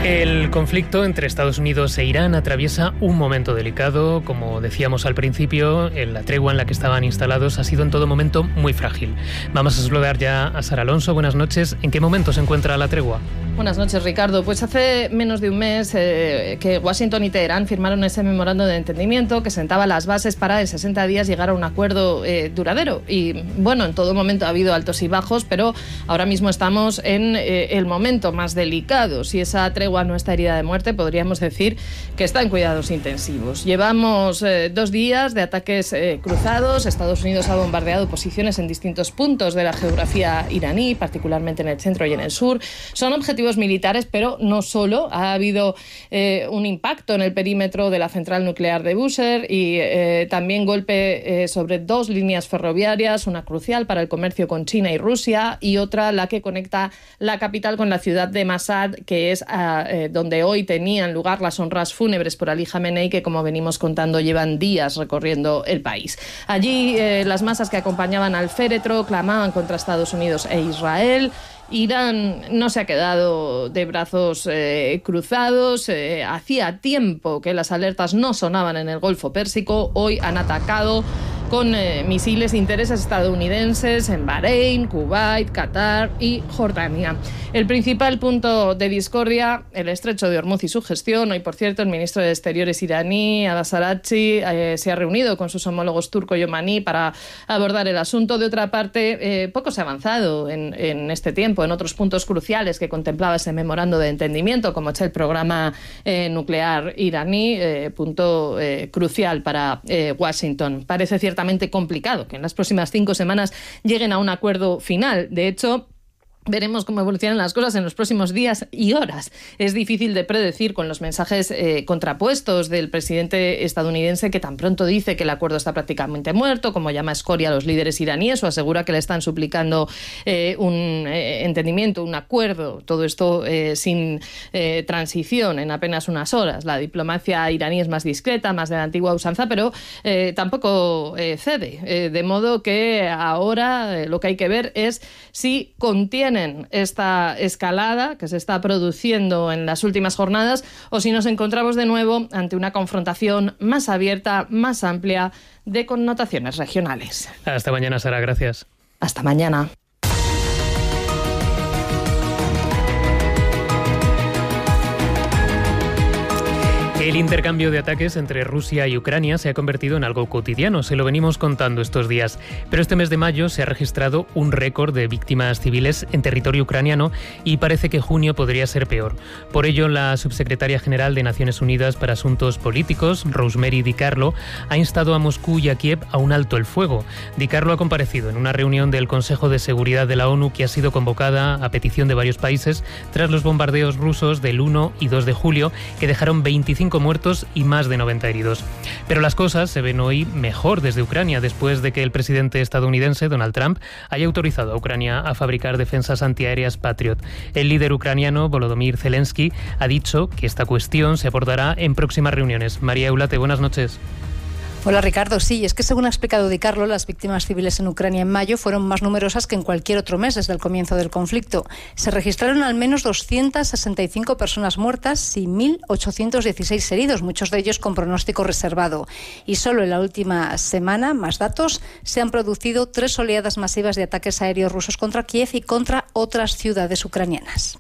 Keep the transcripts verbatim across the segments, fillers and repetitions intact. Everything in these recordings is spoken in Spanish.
El conflicto entre Estados Unidos e Irán atraviesa un momento delicado. Como decíamos al principio, la tregua en la que estaban instalados ha sido en todo momento muy frágil. Vamos a saludar ya a Sara Alonso. Buenas noches. ¿En qué momento se encuentra la tregua? Buenas noches, Ricardo. Pues hace menos de un mes eh, que Washington y Teherán firmaron ese memorando de entendimiento que sentaba las bases para en sesenta días llegar a un acuerdo eh, duradero. Y bueno, en todo momento ha habido altos y bajos, pero ahora mismo estamos en eh, el momento más delicado. Si esa tregua no está herida de muerte, podríamos decir que está en cuidados intensivos. Llevamos eh, dos días de ataques eh, cruzados. Estados Unidos ha bombardeado posiciones en distintos puntos de la geografía iraní, particularmente en el centro y en el sur. Son objetivos militares, pero no solo. Ha habido eh, un impacto en el perímetro de la central nuclear de Bushehr y eh, también golpe eh, sobre dos líneas ferroviarias, una crucial para el comercio con China y Rusia y otra la que conecta la capital con la ciudad de Mashhad, que es eh, donde hoy tenían lugar las honras fúnebres por Ali Khamenei, que, como venimos contando, llevan días recorriendo el país. Allí eh, las masas que acompañaban al féretro clamaban contra Estados Unidos e Israel. Irán no se ha quedado de brazos eh, cruzados. Eh, hacía tiempo que las alertas no sonaban en el Golfo Pérsico. Hoy han atacado con eh, misiles intereses estadounidenses en Bahrein, Kuwait, Qatar y Jordania. El principal punto de discordia, el estrecho de Hormuz y su gestión. Hoy, por cierto, el ministro de Exteriores iraní, Abbas Araghchi, eh, se ha reunido con sus homólogos turco y omaní para abordar el asunto. De otra parte, eh, poco se ha avanzado en, en este tiempo en otros puntos cruciales que contemplaba ese memorando de entendimiento, como es el programa eh, nuclear iraní, eh, punto eh, crucial para eh, Washington. Parece ciertamente complicado que en las próximas cinco semanas lleguen a un acuerdo final. De hecho, veremos cómo evolucionan las cosas en los próximos días y horas. Es difícil de predecir con los mensajes eh, contrapuestos del presidente estadounidense, que tan pronto dice que el acuerdo está prácticamente muerto, como llama escoria a los líderes iraníes, o asegura que le están suplicando eh, un eh, entendimiento, un acuerdo, todo esto eh, sin eh, transición en apenas unas horas. La diplomacia iraní es más discreta, más de la antigua usanza, pero eh, tampoco eh, cede. Eh, de modo que ahora eh, lo que hay que ver es si contiene esta escalada que se está produciendo en las últimas jornadas o si nos encontramos de nuevo ante una confrontación más abierta, más amplia, de connotaciones regionales. Hasta mañana, Sara. Gracias. Hasta mañana. El intercambio de ataques entre Rusia y Ucrania se ha convertido en algo cotidiano, se lo venimos contando estos días. Pero este mes de mayo se ha registrado un récord de víctimas civiles en territorio ucraniano y parece que junio podría ser peor. Por ello, la subsecretaria general de Naciones Unidas para Asuntos Políticos, Rosemary DiCarlo, ha instado a Moscú y a Kiev a un alto el fuego. DiCarlo ha comparecido en una reunión del Consejo de Seguridad de la ONU que ha sido convocada a petición de varios países tras los bombardeos rusos del uno y dos de julio, que dejaron veinticinco muertos y más de noventa heridos. Pero las cosas se ven hoy mejor desde Ucrania, después de que el presidente estadounidense, Donald Trump, haya autorizado a Ucrania a fabricar defensas antiaéreas Patriot. El líder ucraniano, Volodymyr Zelensky, ha dicho que esta cuestión se abordará en próximas reuniones. María Eulate, buenas noches. Hola, Ricardo. Sí, es que según ha explicado DiCarlo, las víctimas civiles en Ucrania en mayo fueron más numerosas que en cualquier otro mes desde el comienzo del conflicto. Se registraron al menos doscientas sesenta y cinco personas muertas y mil ochocientos dieciséis heridos, muchos de ellos con pronóstico reservado. Y solo en la última semana, más datos, se han producido tres oleadas masivas de ataques aéreos rusos contra Kiev y contra otras ciudades ucranianas.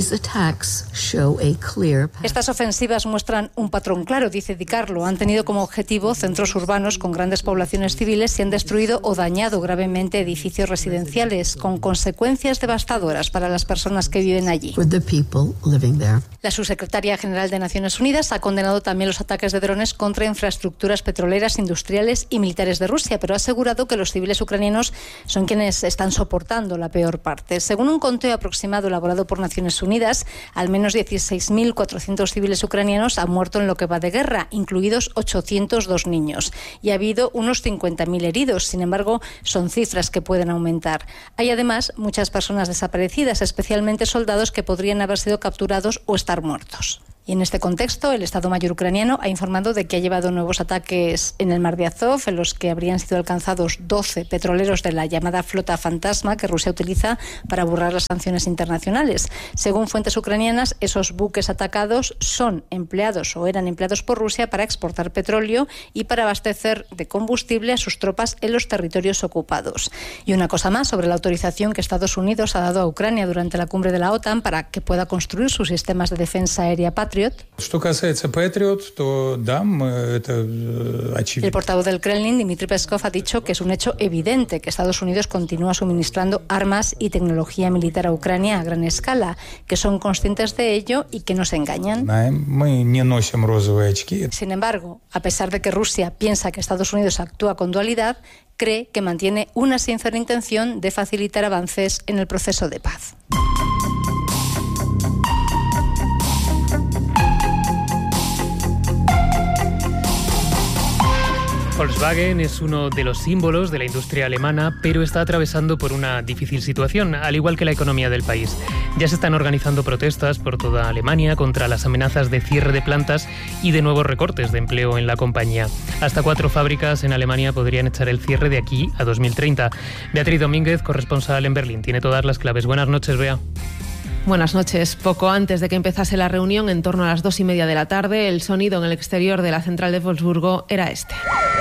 Estas ofensivas muestran un patrón claro, dice DiCarlo. Han tenido como objetivo centros urbanos con grandes poblaciones civiles y han destruido o dañado gravemente edificios residenciales, con consecuencias devastadoras para las personas que viven allí. La subsecretaria general de Naciones Unidas ha condenado también los ataques de drones contra infraestructuras petroleras, industriales y militares de Rusia, pero ha asegurado que los civiles ucranianos son quienes están soportando la peor parte. Según un conteo aproximado elaborado por Naciones Unidas, al menos dieciséis mil cuatrocientos civiles ucranianos han muerto en lo que va de guerra, incluidos ochocientos dos niños. Y ha habido unos cincuenta mil heridos. Sin embargo, son cifras que pueden aumentar. Hay además muchas personas desaparecidas, especialmente soldados que podrían haber sido capturados o estar muertos. Y en este contexto, el Estado Mayor ucraniano ha informado de que ha llevado nuevos ataques en el Mar de Azov, en los que habrían sido alcanzados doce petroleros de la llamada flota fantasma que Rusia utiliza para burlar las sanciones internacionales. Según fuentes ucranianas, esos buques atacados son empleados o eran empleados por Rusia para exportar petróleo y para abastecer de combustible a sus tropas en los territorios ocupados. Y una cosa más sobre la autorización que Estados Unidos ha dado a Ucrania durante la cumbre de la OTAN para que pueda construir sus sistemas de defensa aérea Patriot. El portavoz del Kremlin, Dmitry Peskov, ha dicho que es un hecho evidente que Estados Unidos continúa suministrando armas y tecnología militar a Ucrania a gran escala, que son conscientes de ello y que no se engañan. Sin embargo, a pesar de que Rusia piensa que Estados Unidos actúa con dualidad, cree que mantiene una sincera intención de facilitar avances en el proceso de paz. Volkswagen es uno de los símbolos de la industria alemana, pero está atravesando por una difícil situación, al igual que la economía del país. Ya se están organizando protestas por toda Alemania contra las amenazas de cierre de plantas y de nuevos recortes de empleo en la compañía. Hasta cuatro fábricas en Alemania podrían echar el cierre de aquí a dos mil treinta. Beatriz Domínguez, corresponsal en Berlín, tiene todas las claves. Buenas noches, Bea. Buenas noches. Poco antes de que empezase la reunión, en torno a las dos y media de la tarde, el sonido en el exterior de la central de Wolfsburgo era este.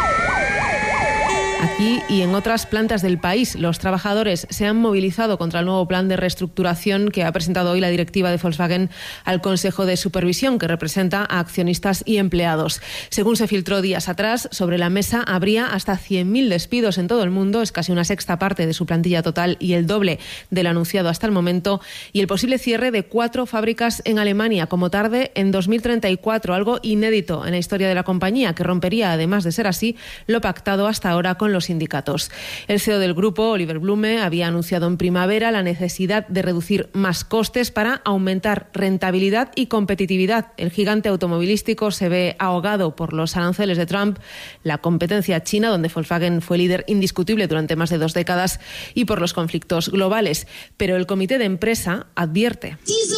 Aquí y en otras plantas del país, los trabajadores se han movilizado contra el nuevo plan de reestructuración que ha presentado hoy la directiva de Volkswagen al Consejo de Supervisión, que representa a accionistas y empleados. Según se filtró días atrás, sobre la mesa habría hasta cien mil despidos en todo el mundo, es casi una sexta parte de su plantilla total y el doble de lo anunciado hasta el momento, y el posible cierre de cuatro fábricas en Alemania, como tarde en dos mil treinta y cuatro, algo inédito en la historia de la compañía, que rompería, además de ser así, lo pactado hasta ahora con los sindicatos. El C E O del grupo, Oliver Blume, había anunciado en primavera la necesidad de reducir más costes para aumentar rentabilidad y competitividad. El gigante automovilístico se ve ahogado por los aranceles de Trump, la competencia china, donde Volkswagen fue líder indiscutible durante más de dos décadas, y por los conflictos globales. Pero el comité de empresa advierte.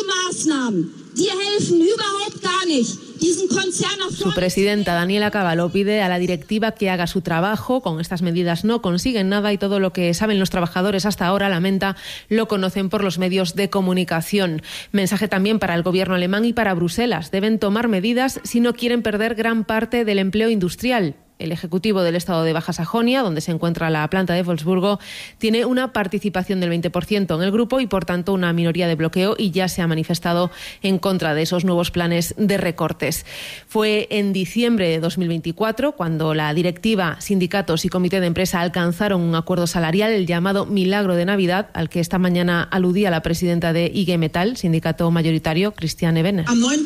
Su presidenta, Daniela Cavallo, pide a la directiva que haga su trabajo. Con estas medidas no consiguen nada y todo lo que saben los trabajadores hasta ahora, lamenta, lo conocen por los medios de comunicación. Mensaje también para el gobierno alemán y para Bruselas. Deben tomar medidas si no quieren perder gran parte del empleo industrial. El ejecutivo del estado de Baja Sajonia, donde se encuentra la planta de Wolfsburgo, tiene una participación del veinte por ciento en el grupo y, por tanto, una minoría de bloqueo, y ya se ha manifestado en contra de esos nuevos planes de recortes. Fue en diciembre de dos mil veinticuatro cuando la directiva, sindicatos y comité de empresa alcanzaron un acuerdo salarial, el llamado Milagro de Navidad, al que esta mañana aludía la presidenta de I G Metall, sindicato mayoritario, Christiane Benner.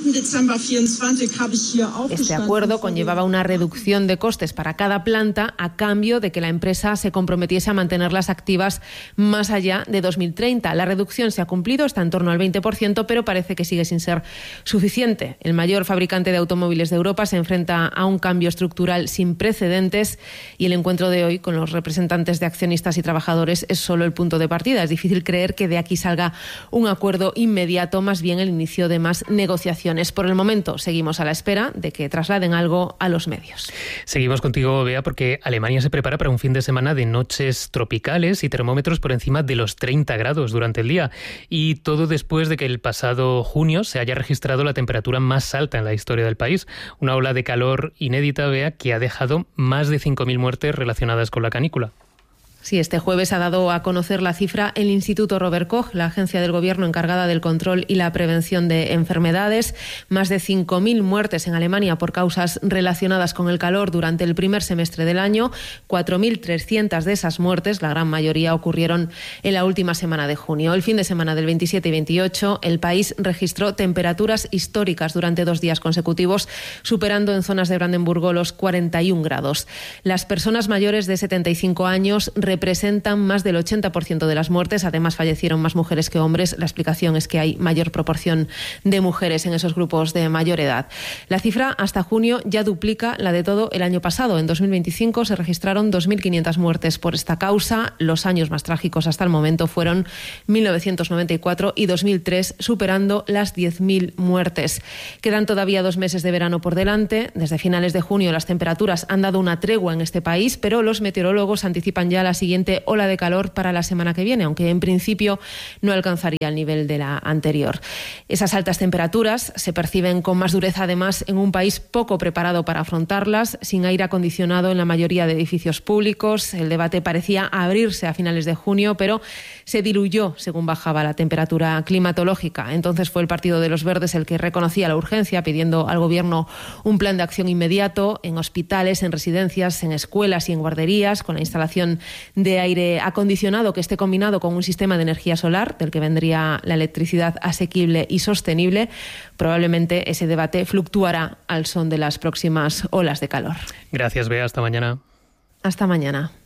Este acuerdo conllevaba una reducción de costes para cada planta a cambio de que la empresa se comprometiese a mantenerlas activas más allá de dos mil treinta. La reducción se ha cumplido, está en torno al veinte por ciento, pero parece que sigue sin ser suficiente. El mayor fabricante de automóviles de Europa se enfrenta a un cambio estructural sin precedentes y el encuentro de hoy con los representantes de accionistas y trabajadores es solo el punto de partida. Es difícil creer que de aquí salga un acuerdo inmediato, más bien el inicio de más negociaciones. Por el momento seguimos a la espera de que trasladen algo a los medios. Seguimos contigo, Bea, porque Alemania se prepara para un fin de semana de noches tropicales y termómetros por encima de los treinta grados durante el día. Y todo después de que el pasado junio se haya registrado la temperatura más alta en la historia del país. Una ola de calor inédita, Bea, que ha dejado más de cinco mil muertes relacionadas con la canícula. Sí, este jueves ha dado a conocer la cifra el Instituto Robert Koch, la agencia del gobierno encargada del control y la prevención de enfermedades. Más de cinco mil muertes en Alemania por causas relacionadas con el calor durante el primer semestre del año. cuatro mil trescientas de esas muertes, la gran mayoría, ocurrieron en la última semana de junio. El fin de semana del veintisiete y veintiocho, el país registró temperaturas históricas durante dos días consecutivos, superando en zonas de Brandenburgo los cuarenta y un grados. Las personas mayores de setenta y cinco años representan más del ochenta por ciento de las muertes. Además, fallecieron más mujeres que hombres. La explicación es que hay mayor proporción de mujeres en esos grupos de mayor edad. La cifra hasta junio ya duplica la de todo el año pasado. En dos mil veinticinco se registraron dos mil quinientas muertes por esta causa. Los años más trágicos hasta el momento fueron mil novecientos noventa y cuatro y dos mil tres, superando las diez mil muertes. Quedan todavía dos meses de verano por delante. Desde finales de junio las temperaturas han dado una tregua en este país, pero los meteorólogos anticipan ya la siguiente ola de calor para la semana que viene, aunque en principio no alcanzaría el nivel de la anterior. Esas altas temperaturas se perciben con más dureza, además, en un país poco preparado para afrontarlas, sin aire acondicionado en la mayoría de edificios públicos. El debate parecía abrirse a finales de junio, pero se diluyó según bajaba la temperatura climatológica. Entonces fue el Partido de los Verdes el que reconocía la urgencia, pidiendo al Gobierno un plan de acción inmediato en hospitales, en residencias, en escuelas y en guarderías, con la instalación de aire acondicionado que esté combinado con un sistema de energía solar, del que vendría la electricidad asequible y sostenible. Probablemente ese debate fluctuará al son de las próximas olas de calor. Gracias, Bea. Hasta mañana. Hasta mañana.